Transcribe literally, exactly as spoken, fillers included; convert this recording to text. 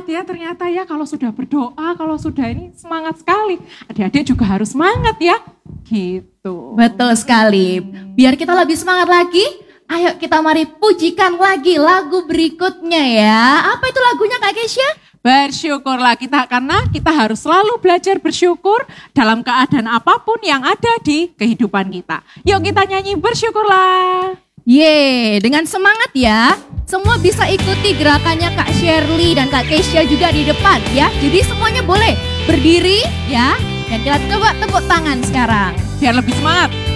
semangat ya ternyata ya kalau sudah berdoa, kalau sudah ini semangat sekali. Adik-adik juga harus semangat ya, gitu. Betul sekali. Biar kita lebih semangat lagi, ayo kita mari pujikan lagi lagu berikutnya ya. Apa itu lagunya Kak Kesya? Bersyukurlah kita karena kita harus selalu belajar bersyukur dalam keadaan apapun yang ada di kehidupan kita. Yuk kita nyanyi bersyukurlah. Ye, dengan semangat ya. Semua bisa ikuti gerakannya Kak Shirley dan Kak Kesya juga di depan ya. Jadi semuanya boleh berdiri ya. Dan kita coba tepuk tangan sekarang. Biar lebih semangat.